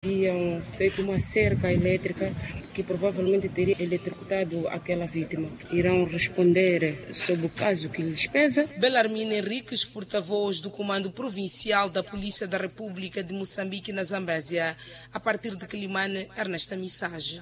Iam feito uma cerca elétrica que provavelmente teria eletrocutado aquela vítima. Irão responder sobre o caso que lhes pesa. Belarmine Henriques, porta-voz do Comando Provincial da Polícia da República de Moçambique na Zambésia, a partir de Quilimane, Ernesta Missage.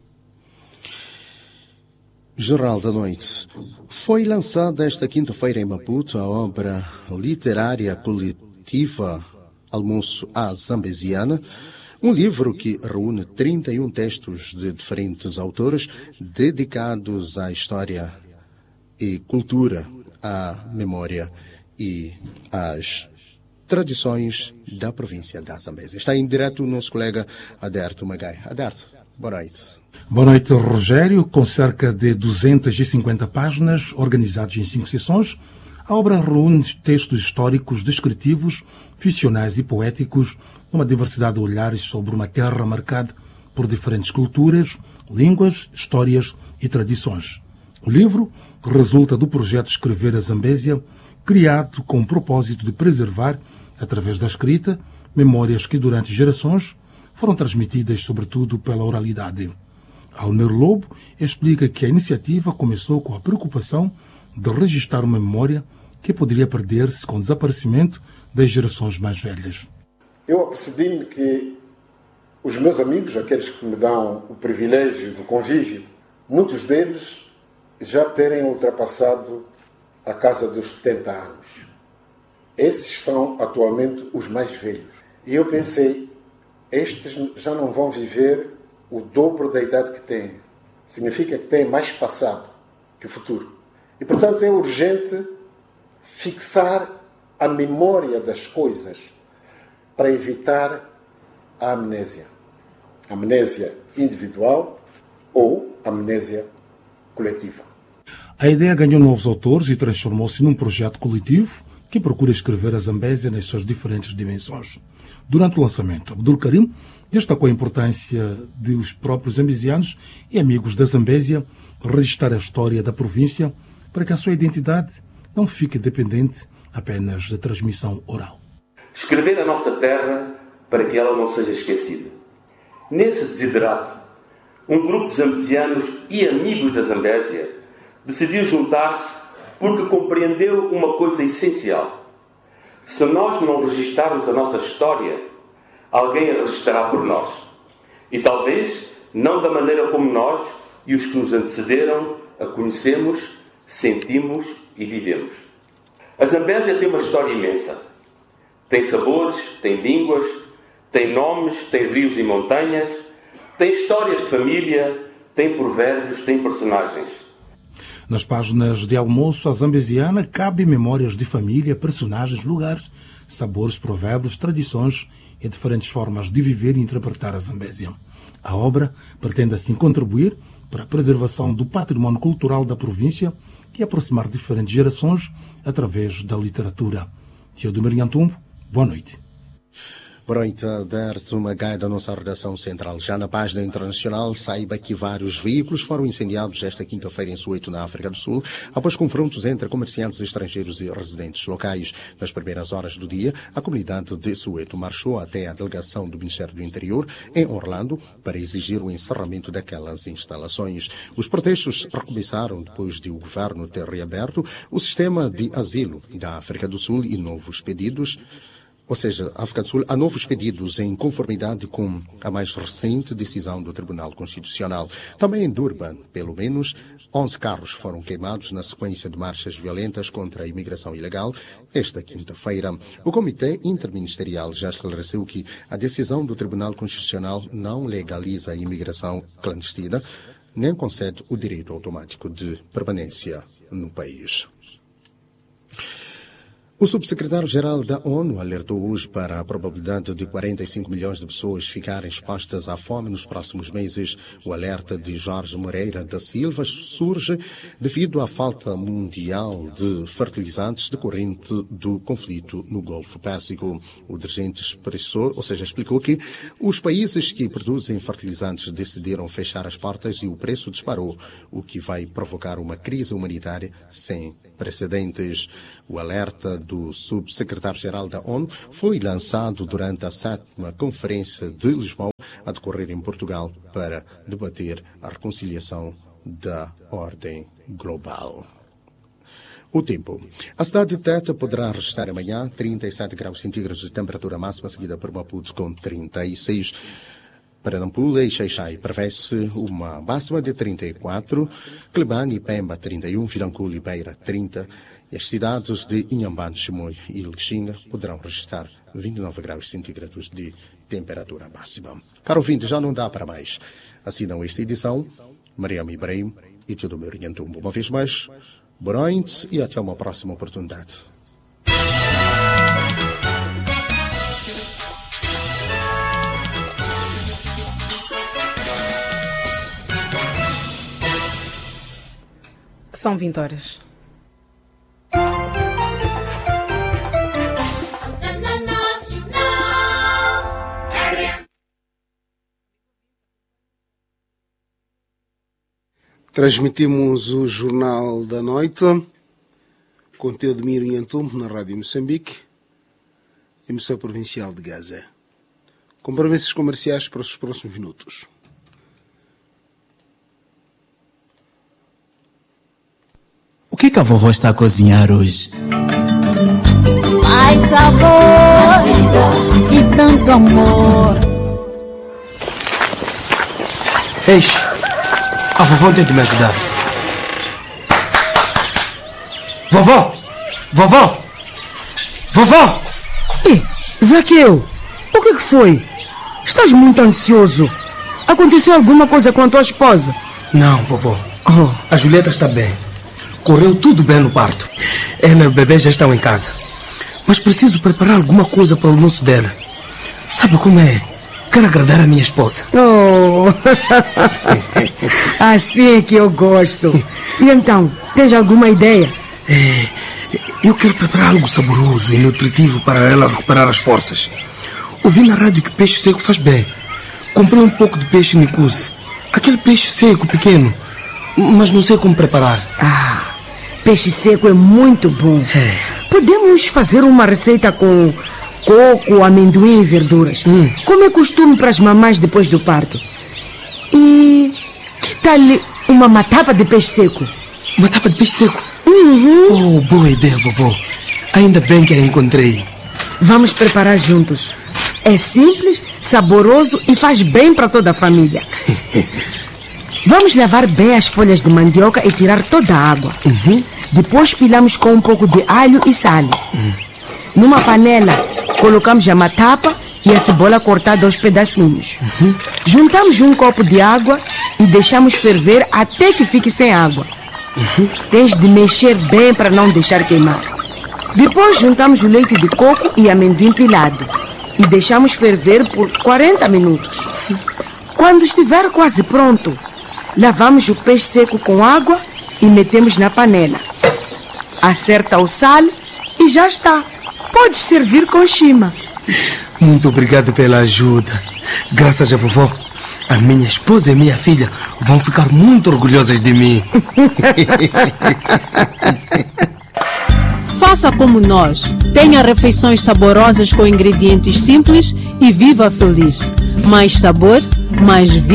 Jornal da Noite. Foi lançada esta quinta-feira em Maputo a obra literária coletiva Almoço à Zambesiana, um livro que reúne 31 textos de diferentes autores dedicados à história e cultura, à memória e às tradições da província da Zambésia. Está em direto o nosso colega Aderto Magai. Aderto, boa noite. Boa noite, Rogério. Com cerca de 250 páginas, organizadas em 5 seções, a obra reúne textos históricos, descritivos, ficcionais e poéticos, numa diversidade de olhares sobre uma terra marcada por diferentes culturas, línguas, histórias e tradições. O livro resulta do projeto Escrever a Zambésia, criado com o propósito de preservar, através da escrita, memórias que durante gerações foram transmitidas sobretudo pela oralidade. Alner Lobo explica que a iniciativa começou com a preocupação de registrar uma memória que poderia perder-se com o desaparecimento das gerações mais velhas. Eu apercebi-me que os meus amigos, aqueles que me dão o privilégio do convívio, muitos deles já terem ultrapassado a casa dos 70 anos. Esses são atualmente os mais velhos. E eu pensei, estes já não vão viver o dobro da idade que têm. Significa que têm mais passado que futuro. E, portanto, é urgente fixar a memória das coisas para evitar a amnésia. Amnésia individual ou amnésia coletiva. A ideia ganhou novos autores e transformou-se num projeto coletivo que procura escrever a Zambésia nas suas diferentes dimensões. Durante o lançamento, Abdul Karim destacou a importância de os próprios zambesianos e amigos da Zambésia registrar a história da província para que a sua identidade não fique dependente apenas da transmissão oral. Escrever a nossa terra para que ela não seja esquecida. Nesse desiderato, um grupo de zambesianos e amigos da Zambésia decidiu juntar-se porque compreendeu uma coisa essencial. Se nós não registarmos a nossa história, alguém a registará por nós. E talvez não da maneira como nós e os que nos antecederam a conhecemos, sentimos e vivemos. A Zambésia tem uma história imensa. Tem sabores, tem línguas, tem nomes, tem rios e montanhas, tem histórias de família, tem provérbios, tem personagens. Nas páginas de Almoço à Zambesiana cabem memórias de família, personagens, lugares, sabores, provérbios, tradições e diferentes formas de viver e interpretar a Zambésia. A obra pretende assim contribuir para a preservação do património cultural da província e aproximar diferentes gerações através da literatura. Teodomir Mariantumbo, boa noite. Boa noite, Aderto Magai, da nossa redação central. Já na página internacional, saiba que vários veículos foram incendiados esta quinta-feira em Soweto, na África do Sul, após confrontos entre comerciantes estrangeiros e residentes locais. Nas primeiras horas do dia, a comunidade de Soweto marchou até a delegação do Ministério do Interior, em Orlando, para exigir o encerramento daquelas instalações. Os protestos recomeçaram depois de o governo ter reaberto o sistema de asilo da África do Sul e novos pedidos. Ou seja, a África do Sul, há novos pedidos em conformidade com a mais recente decisão do Tribunal Constitucional. Também em Durban, pelo menos, 11 carros foram queimados na sequência de marchas violentas contra a imigração ilegal esta quinta-feira. O Comitê Interministerial já esclareceu que a decisão do Tribunal Constitucional não legaliza a imigração clandestina, nem concede o direito automático de permanência no país. O subsecretário-geral da ONU alertou hoje para a probabilidade de 45 milhões de pessoas ficarem expostas à fome nos próximos meses. O alerta de Jorge Moreira da Silva surge devido à falta mundial de fertilizantes decorrente do conflito no Golfo Pérsico. O dirigente explicou que os países que produzem fertilizantes decidiram fechar as portas e o preço disparou, o que vai provocar uma crise humanitária sem precedentes. O alerta do subsecretário-geral da ONU foi lançado durante a 7ª Conferência de Lisboa a decorrer em Portugal para debater a reconciliação da ordem global. O tempo. A cidade de Tete poderá registrar amanhã 37 graus centígrados de temperatura máxima, seguida por Maputo com 36. Para Nampula e Xai-Xai prevê-se uma máxima de 34, Quelimane e Pemba 31, Vilanculo e Beira 30, e as cidades de Inhambane, Chimoio e Lixinga poderão registrar 29 graus centígrados de temperatura máxima. Caro ouvinte, já não dá para mais. Assinam esta edição Mariam Ibrahim e Teodomiro Nhantumbo. Uma vez mais, boa noite e até uma próxima oportunidade. São 20 horas. Transmitimos o Jornal da Noite com Teodomiro Nhantumbo na Rádio Moçambique, emissão provincial de Gaza. Compromissos comerciais para os próximos minutos. O que a vovó está a cozinhar hoje? Mais sabor e tanto amor. Eixe, a vovó tenta me ajudar. Vovó! Vovó! Vovó! Zaqueu, o que foi? Estás muito ansioso. Aconteceu alguma coisa com a tua esposa? Não, vovó. A Julieta está bem. Correu tudo bem no parto. Ela e o bebê já estão em casa. Mas preciso preparar alguma coisa para o almoço dela. Sabe como é? Quero agradar a minha esposa. Assim é que eu gosto. E então, tens alguma ideia? Eu quero preparar algo saboroso e nutritivo para ela recuperar as forças. Ouvi na rádio que peixe seco faz bem. Comprei um pouco de peixe nicuse. Aquele peixe seco pequeno. Mas não sei como preparar. Peixe seco é muito bom. Podemos fazer uma receita com coco, amendoim e verduras. Como é costume para as mamães depois do parto. E que tal uma matapa de peixe seco? Matapa de peixe seco? Oh, boa ideia, vovó. Ainda bem que a encontrei. Vamos preparar juntos. É simples, saboroso e faz bem para toda a família. Vamos lavar bem as folhas de mandioca e tirar toda a água. Depois pilamos com um pouco de alho e sal. Numa panela, colocamos a matapa e a cebola cortada aos pedacinhos. Juntamos um copo de água e deixamos ferver até que fique sem água. Tens de mexer bem para não deixar queimar. Depois juntamos o leite de coco e amendoim pilado e deixamos ferver por 40 minutos. Quando estiver quase pronto, lavamos o peixe seco com água e metemos na panela. Acerta o sal e já está. Pode servir com chima. Muito obrigado pela ajuda. Graças a vovó, a minha esposa e minha filha vão ficar muito orgulhosas de mim. Faça como nós. Tenha refeições saborosas com ingredientes simples e viva feliz. Mais sabor, mais vida.